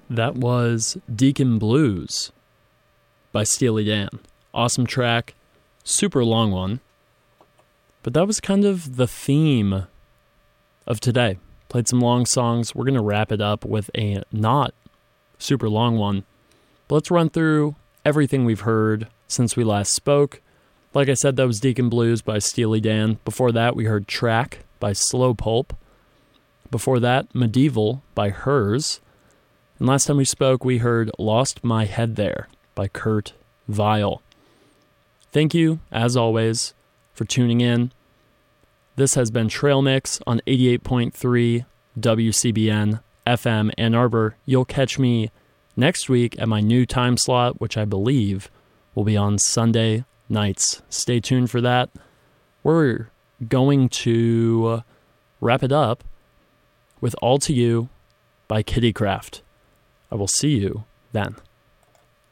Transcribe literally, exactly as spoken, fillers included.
That was Deacon Blues by Steely Dan. Awesome track, super long one. But that was kind of the theme of today. Played some long songs. We're going to wrap it up with a not super long one. But let's run through everything we've heard since we last spoke. Like I said, that was Deacon Blues by Steely Dan. Before that, we heard Track by Slow Pulp. Before that, Medieval by Hers. And last time we spoke, we heard Lost My Head There by Kurt Vile. Thank you, as always, for tuning in. This has been Trail Mix on eighty-eight point three W C B N F M Ann Arbor. You'll catch me next week at my new time slot, which I believe will be on Sunday nights. Stay tuned for that. We're going to wrap it up with All To You by Kitty Craft. I will see you then.